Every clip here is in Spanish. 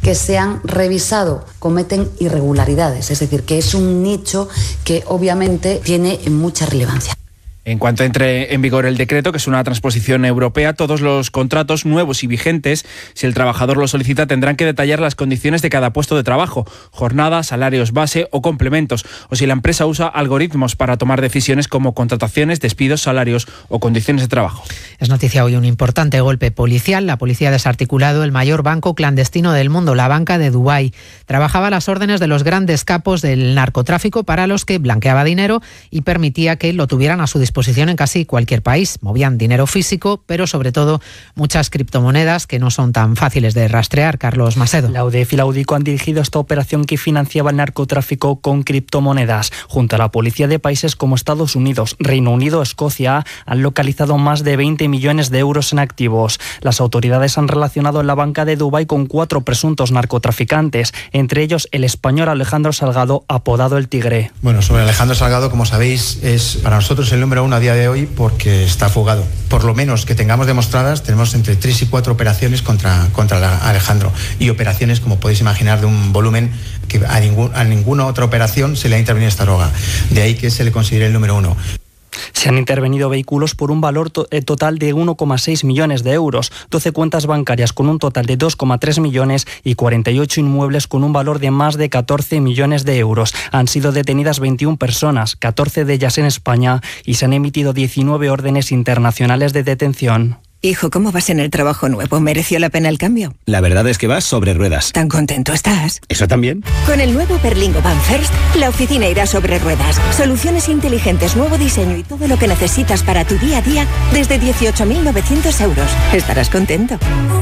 que se han revisado cometen irregularidades, es decir, que es un nicho que obviamente tiene mucha relevancia. En cuanto entre en vigor el decreto, que es una transposición europea, todos los contratos nuevos y vigentes, si el trabajador lo solicita, tendrán que detallar las condiciones de cada puesto de trabajo, jornada, salarios base o complementos, o si la empresa usa algoritmos para tomar decisiones como contrataciones, despidos, salarios o condiciones de trabajo. Es noticia hoy un importante golpe policial. La policía ha desarticulado el mayor banco clandestino del mundo, la banca de Dubái. Trabajaba a las órdenes de los grandes capos del narcotráfico, para los que blanqueaba dinero y permitía que lo tuvieran a su disposición en casi cualquier país. Movían dinero físico, pero sobre todo muchas criptomonedas que no son tan fáciles de rastrear. Carlos Macedo. La UDEF y la UDICO han dirigido esta operación que financiaba el narcotráfico con criptomonedas. Junto a la policía de países como Estados Unidos, Reino Unido, Escocia, han localizado más de 20 millones de euros en activos. Las autoridades han relacionado la banca de Dubái con 4 presuntos narcotraficantes, entre ellos el español Alejandro Salgado, apodado El Tigre. Bueno, sobre Alejandro Salgado, como sabéis, es para nosotros el número 1 a día de hoy porque está fugado. Por lo menos que tengamos demostradas, tenemos entre 3 y 4 operaciones contra Alejandro, y operaciones, como podéis imaginar, de un volumen que a ninguna otra operación se le ha intervenido esta droga. De ahí que se le considere el número 1. Se han intervenido vehículos por un valor total de 1,6 millones de euros, 12 cuentas bancarias con un total de 2,3 millones y 48 inmuebles con un valor de más de 14 millones de euros. Han sido detenidas 21 personas, 14 de ellas en España, y se han emitido 19 órdenes internacionales de detención. Hijo, ¿cómo vas en el trabajo nuevo? ¿Mereció la pena el cambio? La verdad es que vas sobre ruedas. ¿Tan contento estás? ¿Eso también? Con el nuevo Berlingo Van First, la oficina irá sobre ruedas. Soluciones inteligentes, nuevo diseño y todo lo que necesitas para tu día a día desde 18.900 euros. Estarás contento.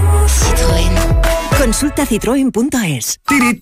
Citroën. Consulta citroen.es.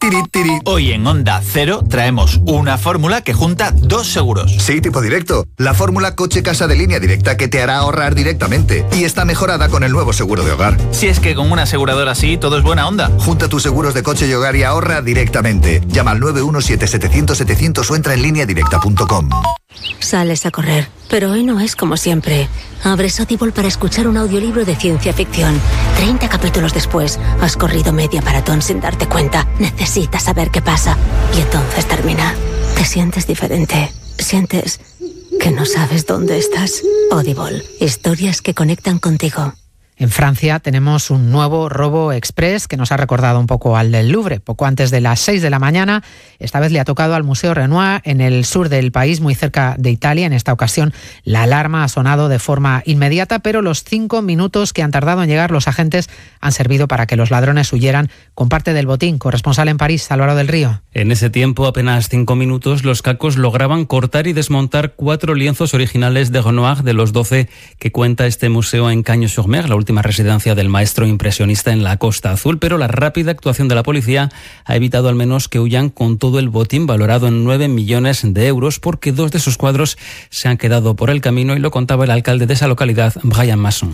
Hoy en Onda Cero traemos una fórmula que junta 2 seguros. Sí, tipo directo. La fórmula coche-casa de Línea Directa, que te hará ahorrar directamente. Y está mejorada con el nuevo seguro de hogar. Si es que con una aseguradora así todo es buena onda. Junta tus seguros de coche y hogar y ahorra directamente. Llama al 917-700-700 o entra en lineadirecta.com. Sales a correr, pero hoy no es como siempre. Abres Audible para escuchar un audiolibro de ciencia ficción. 30 capítulos después, has corrido media maratón sin darte cuenta. Necesitas saber qué pasa. Y entonces termina. Te sientes diferente. Sientes que no sabes dónde estás. Audible. Historias que conectan contigo. En Francia tenemos un nuevo robo express que nos ha recordado un poco al del Louvre. Poco antes de las 6 de la mañana, esta vez le ha tocado al Museo Renoir en el sur del país, muy cerca de Italia. En esta ocasión la alarma ha sonado de forma inmediata, pero los 5 minutos que han tardado en llegar los agentes han servido para que los ladrones huyeran con parte del botín. Corresponsal en París, Álvaro del Río. En ese tiempo, apenas 5 minutos, los cacos lograban cortar y desmontar 4 lienzos originales de Renoir, de los 12 que cuenta este museo en Cagnes-sur-Mer, la última residencia del maestro impresionista en la Costa Azul, pero la rápida actuación de la policía ha evitado al menos que huyan con todo el botín, valorado en 9 millones de euros, porque 2 de sus cuadros se han quedado por el camino, y lo contaba el alcalde de esa localidad, Brian Masson.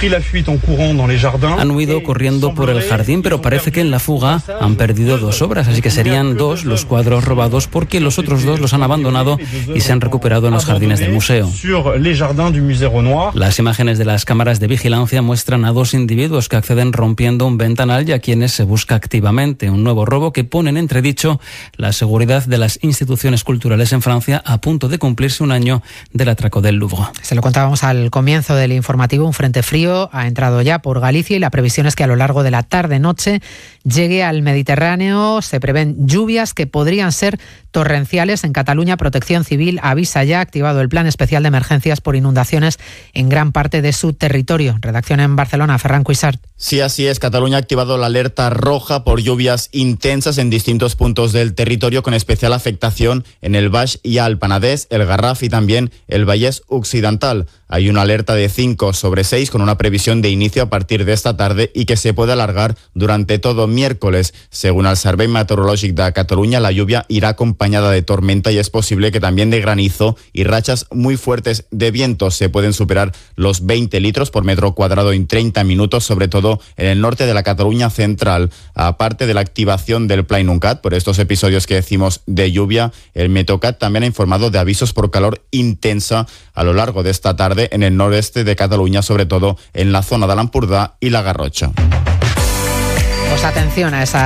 Han huido corriendo por el jardín, pero parece que en la fuga han perdido 2 obras, así que serían 2 los cuadros robados, porque los otros 2 los han abandonado y se han recuperado en los jardines del museo. Las imágenes de las cámaras de vigilancia muestran a 2 individuos que acceden rompiendo un ventanal y a quienes se busca activamente. Un nuevo robo que pone en entredicho la seguridad de las instituciones culturales en Francia, a punto de cumplirse un año del atraco del Louvre. Se lo contábamos al comienzo del informativo. Un frente frío ha entrado ya por Galicia y la previsión es que a lo largo de la tarde-noche llegue al Mediterráneo. Se prevén lluvias que podrían ser torrenciales. En Cataluña, Protección Civil avisa ya, ha activado el plan especial de emergencias por inundaciones en gran parte de su territorio. Redacción en Barcelona, Ferran Cuixart. Sí, así es. Cataluña ha activado la alerta roja por lluvias intensas en distintos puntos del territorio, con especial afectación en el Baix y Alt Penedès, el Garraf y también el Vallès Occidental. Hay una alerta de 5/6 con una previsión de inicio a partir de esta tarde y que se puede alargar durante todo miércoles. Según el Servei Meteorològic de Cataluña, la lluvia irá acompañada de tormenta y es posible que también de granizo y rachas muy fuertes de viento. Se pueden superar los 20 litros por metro cuadrado en 30 minutos, sobre todo en el norte de la Cataluña central. Aparte de la activación del Pla Inuncat por estos episodios que decimos de lluvia, el Meteocat también ha informado de avisos por calor intensa a lo largo de esta tarde en el noreste de Cataluña, sobre todo en la zona de l'Empordà y la Garrotxa. Pues atención a esa